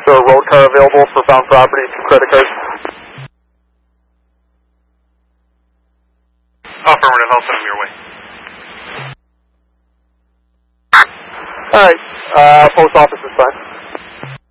So a road car available for found property, 2 credit cards. Affirmative, I'll send them your way. Alright, post office is fine.